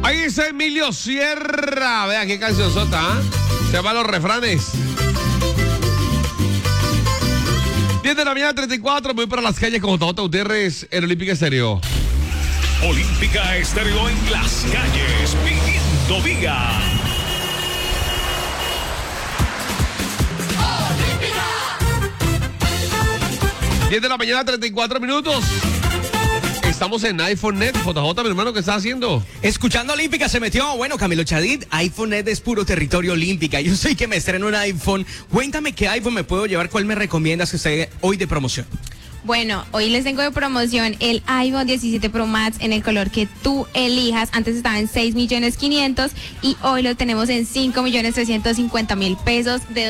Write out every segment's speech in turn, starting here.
Ahí está Emilio Sierra. Vea qué canción sota, ¿eh? Se llama Los Refranes. 10 de la mañana, 34. Voy para las calles con JJ Gutiérrez en Olímpica Estéreo. Olímpica Estéreo en las calles, pidiendo vida. 10 de la mañana, 34 minutos. Estamos en iPhone Net. JJ, mi hermano, ¿qué estás haciendo? Escuchando Olímpica se metió, bueno, Camilo Chadid, iPhone Net es puro territorio Olímpica. Yo sé que me estreno un iPhone. Cuéntame qué iPhone me puedo llevar, cuál me recomiendas que esté hoy de promoción. Bueno, hoy les tengo de promoción el iPhone 17 Pro Max en el color que tú elijas. Antes estaba en 6.500.000 y hoy lo tenemos en 5.350.000 pesos de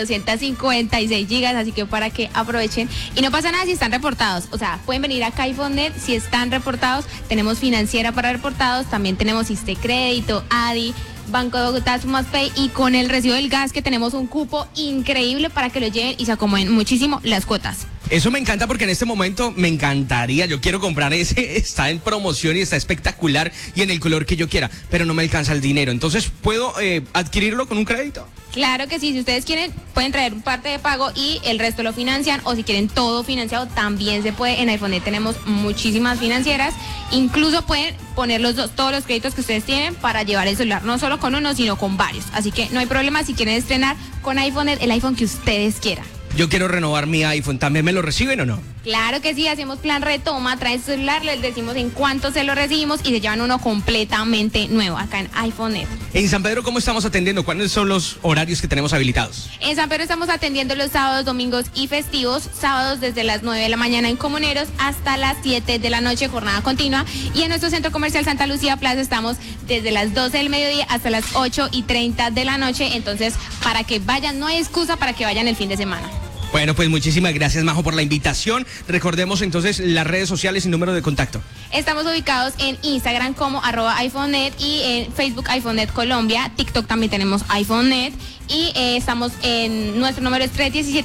256 gigas, así que para que aprovechen. Y no pasa nada si están reportados, o sea, pueden venir acá a iPhone Net si están reportados. Tenemos financiera para reportados, también tenemos Iste Crédito, ADI, Banco de Bogotá, SumasPay, y con el recibo del gas que tenemos un cupo increíble para que lo lleven y se acomoden muchísimo las cuotas. Eso me encanta porque en este momento me encantaría, yo quiero comprar ese, está en promoción y está espectacular y en el color que yo quiera, pero no me alcanza el dinero, entonces ¿puedo adquirirlo con un crédito? Claro que sí, si ustedes quieren pueden traer parte de pago y el resto lo financian, o si quieren todo financiado también se puede. En iPhone Net tenemos muchísimas financieras, incluso pueden poner todos los créditos que ustedes tienen para llevar el celular, no solo con uno sino con varios, así que no hay problema si quieren estrenar con iPhone Net el iPhone que ustedes quieran. Yo quiero renovar mi iPhone, ¿también me lo reciben o no? Claro que sí, hacemos plan retoma, traen su celular, les decimos en cuánto se lo recibimos y se llevan uno completamente nuevo acá en iPhone Net. En San Pedro, ¿cómo estamos atendiendo? ¿Cuáles son los horarios que tenemos habilitados? En San Pedro estamos atendiendo los sábados, domingos y festivos. Sábados desde las 9 de la mañana en Comuneros hasta las 7 de la noche, jornada continua. Y en nuestro centro comercial Santa Lucía Plaza estamos desde las 12 del mediodía hasta las 8:30 de la noche. Entonces, para que vayan, no hay excusa para que vayan el fin de semana. Bueno, pues muchísimas gracias, Majo, por la invitación. Recordemos entonces las redes sociales y número de contacto. Estamos ubicados en Instagram como @iPhoneNet y en Facebook iPhoneNet Colombia. TikTok también tenemos iPhoneNet. Y estamos en, nuestro número es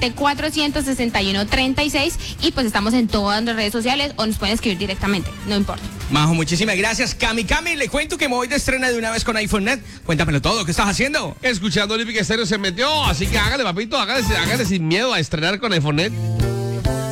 317-461-36 y pues estamos en todas las redes sociales o nos pueden escribir directamente, no importa. Majo, muchísimas gracias. Cami, le cuento que me voy de estrena de una vez con iPhone Net. Cuéntamelo todo, ¿qué estás haciendo? Escuchando Olímpica Estéreo se metió, así que hágale, papito, hágale sin miedo a estrenar con iPhone Net.